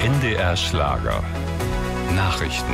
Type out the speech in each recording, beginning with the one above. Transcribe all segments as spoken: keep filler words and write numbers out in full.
N D R Schlager. Nachrichten.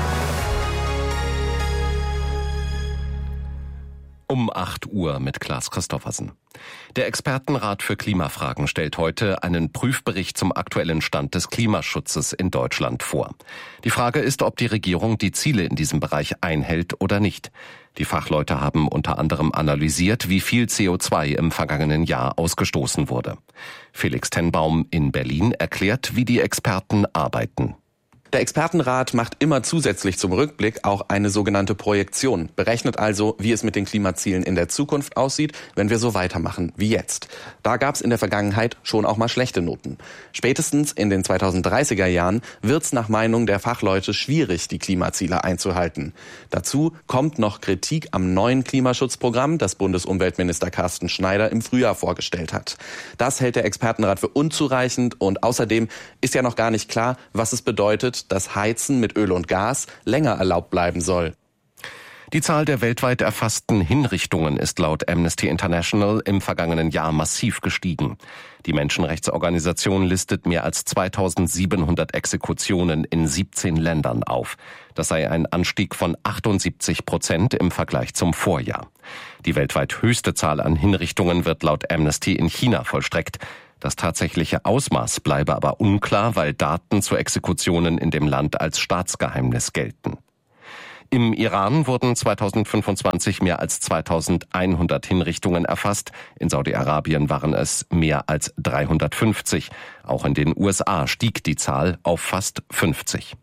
Um acht Uhr mit Klaas Christoffersen. Der Expertenrat für Klimafragen stellt heute einen Prüfbericht zum aktuellen Stand des Klimaschutzes in Deutschland vor. Die Frage ist, ob die Regierung die Ziele in diesem Bereich einhält oder nicht. Die Fachleute haben unter anderem analysiert, wie viel C O zwei im vergangenen Jahr ausgestoßen wurde. Felix Tenbaum in Berlin erklärt, wie die Experten arbeiten. Der Expertenrat macht immer zusätzlich zum Rückblick auch eine sogenannte Projektion, berechnet also, wie es mit den Klimazielen in der Zukunft aussieht, wenn wir so weitermachen wie jetzt. Da gab es in der Vergangenheit schon auch mal schlechte Noten. Spätestens in den zweitausenddreißiger Jahren wird es nach Meinung der Fachleute schwierig, die Klimaziele einzuhalten. Dazu kommt noch Kritik am neuen Klimaschutzprogramm, das Bundesumweltminister Carsten Schneider im Frühjahr vorgestellt hat. Das hält der Expertenrat für unzureichend und außerdem ist ja noch gar nicht klar, was es bedeutet, dass Heizen mit Öl und Gas länger erlaubt bleiben soll. Die Zahl der weltweit erfassten Hinrichtungen ist laut Amnesty International im vergangenen Jahr massiv gestiegen. Die Menschenrechtsorganisation listet mehr als zweitausendsiebenhundert Exekutionen in siebzehn Ländern auf. Das sei ein Anstieg von achtundsiebzig Prozent im Vergleich zum Vorjahr. Die weltweit höchste Zahl an Hinrichtungen wird laut Amnesty in China vollstreckt. Das tatsächliche Ausmaß bleibe aber unklar, weil Daten zu Exekutionen in dem Land als Staatsgeheimnis gelten. Im Iran wurden zweitausendfünfundzwanzig mehr als zweitausendeinhundert Hinrichtungen erfasst. In Saudi-Arabien waren es mehr als dreihundertfünfzig. Auch in den U S A stieg die Zahl auf fast fünfzig.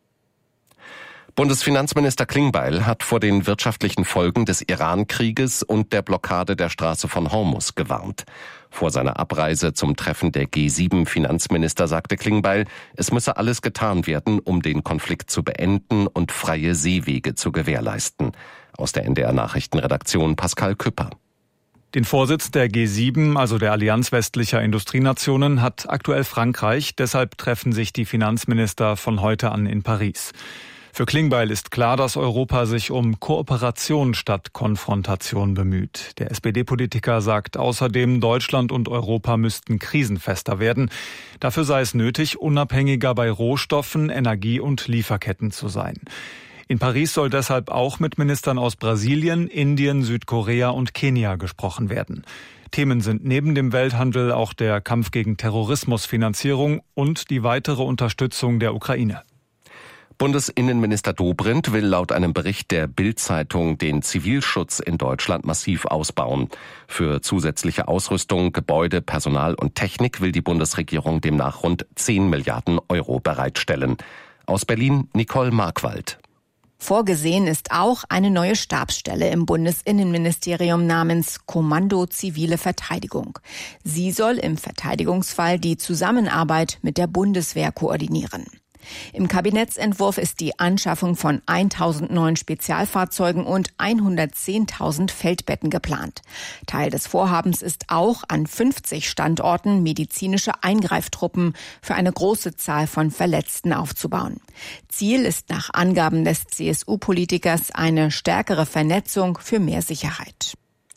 Bundesfinanzminister Klingbeil hat vor den wirtschaftlichen Folgen des Iran-Krieges und der Blockade der Straße von Hormuz gewarnt. Vor seiner Abreise zum Treffen der G sieben Finanzminister sagte Klingbeil, es müsse alles getan werden, um den Konflikt zu beenden und freie Seewege zu gewährleisten. Aus der N D R-Nachrichtenredaktion Pascal Küpper. Den Vorsitz der G sieben, also der Allianz westlicher Industrienationen, hat aktuell Frankreich. Deshalb treffen sich die Finanzminister von heute an in Paris. Für Klingbeil ist klar, dass Europa sich um Kooperation statt Konfrontation bemüht. Der S P D-Politiker sagt außerdem, Deutschland und Europa müssten krisenfester werden. Dafür sei es nötig, unabhängiger bei Rohstoffen, Energie- und Lieferketten zu sein. In Paris soll deshalb auch mit Ministern aus Brasilien, Indien, Südkorea und Kenia gesprochen werden. Themen sind neben dem Welthandel auch der Kampf gegen Terrorismusfinanzierung und die weitere Unterstützung der Ukraine. Bundesinnenminister Dobrindt will laut einem Bericht der Bild-Zeitung den Zivilschutz in Deutschland massiv ausbauen. Für zusätzliche Ausrüstung, Gebäude, Personal und Technik will die Bundesregierung demnach rund zehn Milliarden Euro bereitstellen. Aus Berlin Nicole Markwald. Vorgesehen ist auch eine neue Stabsstelle im Bundesinnenministerium namens Kommando Zivile Verteidigung. Sie soll im Verteidigungsfall die Zusammenarbeit mit der Bundeswehr koordinieren. Im Kabinettsentwurf ist die Anschaffung von tausend neuen Spezialfahrzeugen und hundertzehntausend Feldbetten geplant. Teil des Vorhabens ist auch, an fünfzig Standorten medizinische Eingreiftruppen für eine große Zahl von Verletzten aufzubauen. Ziel ist nach Angaben des C S U-Politikers eine stärkere Vernetzung für mehr Sicherheit.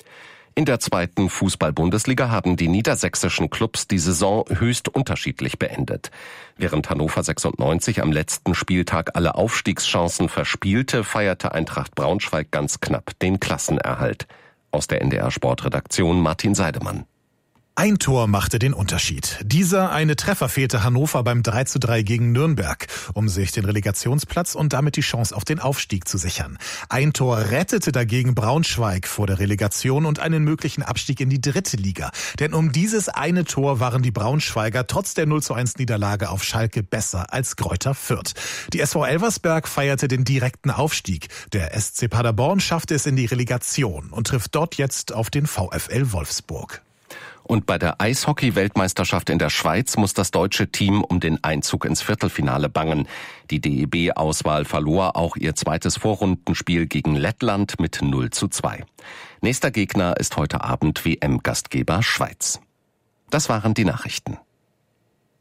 In der zweiten Fußball-Bundesliga haben die niedersächsischen Clubs die Saison höchst unterschiedlich beendet. Während Hannover sechsundneunzig am letzten Spieltag alle Aufstiegschancen verspielte, feierte Eintracht Braunschweig ganz knapp den Klassenerhalt. Aus der N D R-Sportredaktion Martin Seidemann. Ein Tor machte den Unterschied. Dieser eine Treffer fehlte Hannover beim drei zu drei gegen Nürnberg, um sich den Relegationsplatz und damit die Chance auf den Aufstieg zu sichern. Ein Tor rettete dagegen Braunschweig vor der Relegation und einen möglichen Abstieg in die dritte Liga. Denn um dieses eine Tor waren die Braunschweiger trotz der null zu eins Niederlage auf Schalke besser als Greuther Fürth. Die S V Elversberg feierte den direkten Aufstieg. Der S C Paderborn schaffte es in die Relegation und trifft dort jetzt auf den VfL Wolfsburg. Und bei der Eishockey-Weltmeisterschaft in der Schweiz muss das deutsche Team um den Einzug ins Viertelfinale bangen. Die D E B-Auswahl verlor auch ihr zweites Vorrundenspiel gegen Lettland mit null zu zwei. Nächster Gegner ist heute Abend W M-Gastgeber Schweiz. Das waren die Nachrichten.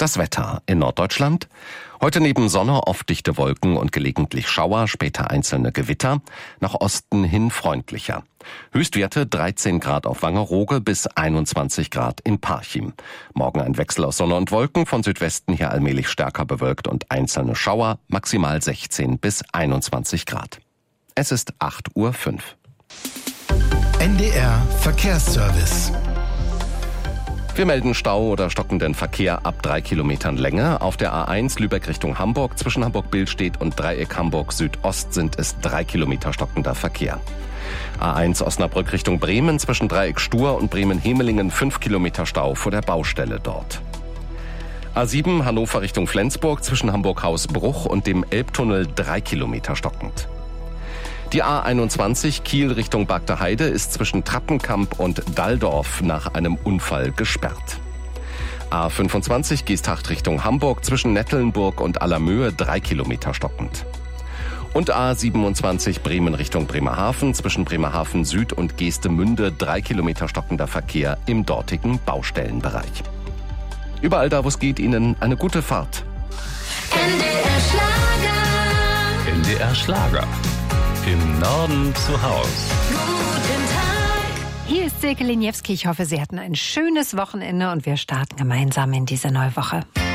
Das Wetter in Norddeutschland. Heute neben Sonne oft dichte Wolken und gelegentlich Schauer, später einzelne Gewitter. Nach Osten hin freundlicher. Höchstwerte dreizehn Grad auf Wangerooge bis einundzwanzig Grad in Parchim. Morgen ein Wechsel aus Sonne und Wolken, von Südwesten her allmählich stärker bewölkt und einzelne Schauer, maximal sechzehn bis einundzwanzig Grad. Es ist acht Uhr fünf. N D R Verkehrsservice. Wir melden Stau oder stockenden Verkehr ab drei Kilometern Länge. Auf der A eins Lübeck Richtung Hamburg zwischen Hamburg-Billstedt und Dreieck Hamburg Südost sind es drei Kilometer stockender Verkehr. A eins Osnabrück Richtung Bremen zwischen Dreieck Stur und Bremen-Hemelingen fünf Kilometer Stau vor der Baustelle dort. A sieben Hannover Richtung Flensburg zwischen Hamburg-Hausbruch und dem Elbtunnel drei Kilometer stockend. Die A einundzwanzig Kiel Richtung Bagder Heide ist zwischen Trappenkamp und Dalldorf nach einem Unfall gesperrt. A fünfundzwanzig Geesthacht Richtung Hamburg zwischen Nettelnburg und Allermöhe drei Kilometer stockend. Und A siebenundzwanzig Bremen Richtung Bremerhaven zwischen Bremerhaven Süd und Geestemünde drei Kilometer stockender Verkehr im dortigen Baustellenbereich. Überall da, wo es geht, Ihnen eine gute Fahrt. N D R Schlager. N D R Schlager. Im Norden zu Haus. Guten Tag. Hier ist Silke Liniewski. Ich hoffe, Sie hatten ein schönes Wochenende und wir starten gemeinsam in diese neue Woche.